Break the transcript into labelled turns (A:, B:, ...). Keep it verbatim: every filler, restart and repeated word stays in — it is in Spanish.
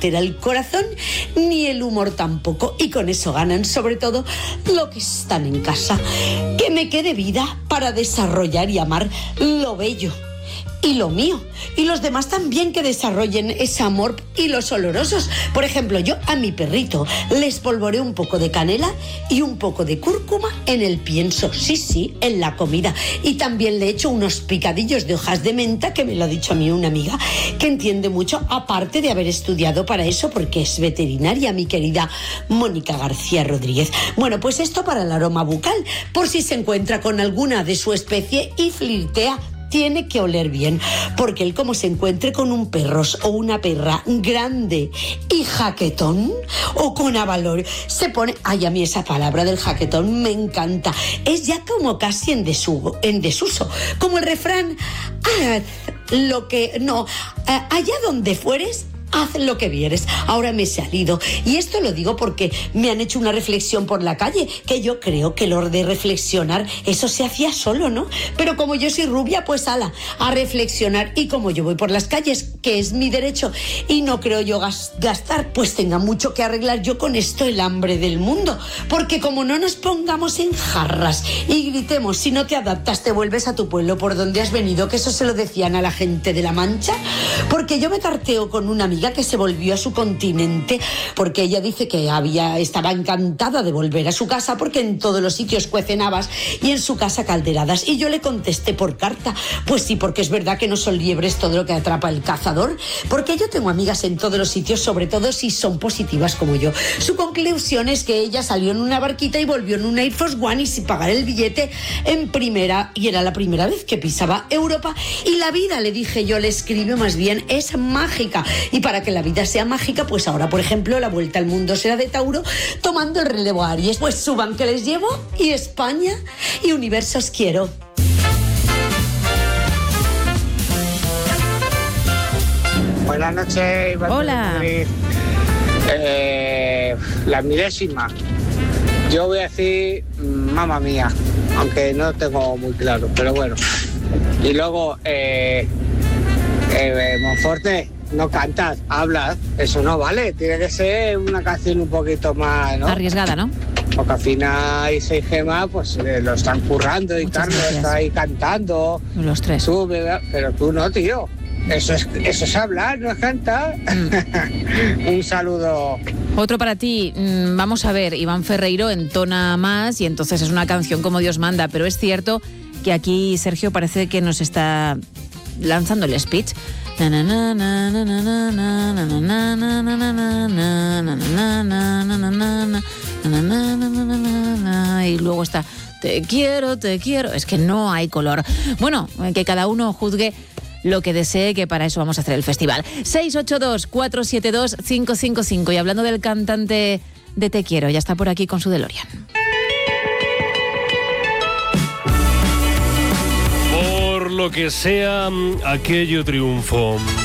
A: altera el corazón ni el humor tampoco, y con eso ganan sobre todo lo que están en casa. Que me quede vida para desarrollar y amar lo bello y lo mío, y los demás también que desarrollen ese amor y los olorosos. Por ejemplo, yo a mi perrito le espolvoreo un poco de canela y un poco de cúrcuma en el pienso, sí, sí, en la comida, y también le echo unos picadillos de hojas de menta, que me lo ha dicho a mí una amiga que entiende mucho, aparte de haber estudiado para eso, porque es veterinaria, mi querida Mónica García Rodríguez. Bueno, pues esto para el aroma bucal, por si se encuentra con alguna de su especie y flirtea, tiene que oler bien, porque él, como se encuentre con un perro o una perra grande y jaquetón, o con avalor, se pone, ay, a mí esa palabra del jaquetón me encanta, es ya como casi en desuso, en desuso, como el refrán, haz lo que, no, allá donde fueres, haz lo que vieres. Ahora me he salido, y esto lo digo porque me han hecho una reflexión por la calle, que yo creo que lo de reflexionar, eso se hacía solo, ¿no? Pero como yo soy rubia, pues ala, a reflexionar, y como yo voy por las calles, que es mi derecho, y no creo yo gastar, pues tenga mucho que arreglar yo con esto el hambre del mundo, porque como no nos pongamos en jarras y gritemos, si no te adaptas te vuelves a tu pueblo por donde has venido, que eso se lo decían a la gente de La Mancha, porque yo me carteo con una amiga que se volvió a su continente, porque ella dice que había, estaba encantada de volver a su casa, porque en todos los sitios cuecen habas y en su casa calderadas, y yo le contesté por carta, pues sí, porque es verdad que no son liebres todo lo que atrapa el cazador, porque yo tengo amigas en todos los sitios, sobre todo si son positivas como yo. Su conclusión es que ella salió en una barquita y volvió en una Air Force One y sin pagar el billete en primera, y era la primera vez que pisaba Europa, y la vida, le dije yo, le escribe más bien, es mágica, y para que la vida sea mágica, pues ahora, por ejemplo, la vuelta al mundo será de Tauro, tomando el relevo a Aries. Pues suban que les llevo, y España y universo os quiero.
B: Buenas noches.
C: Hola.
B: Eh, la milésima. Yo voy a decir mamá mía, aunque no tengo muy claro, pero bueno. Y luego, eh, eh, Monforte, no cantas, hablas, eso no vale, tiene que ser una canción un poquito más, ¿no?
C: Arriesgada, ¿no?
B: Porque al final Isa y Gemma pues eh, lo están currando y
C: Muchas
B: Carlos
C: gracias.
B: está ahí cantando.
C: Los tres.
B: Tú, pero tú no, tío. Eso es, eso es hablar, no es cantar. Mm. Un saludo.
C: Otro para ti, mm, vamos a ver, Iván Ferreiro entona más y entonces es una canción como Dios manda, pero es cierto que aquí Sergio parece que nos está lanzando el speech. Y luego está, te quiero, te quiero. Es que no hay color. Bueno, que cada uno juzgue lo que desee, que para eso vamos a hacer el festival. seis ocho dos, cuatro siete dos, cinco cinco cinco. Y hablando del cantante de Te Quiero, ya está por aquí con su DeLorean.
D: Por lo que sea, aquello triunfó.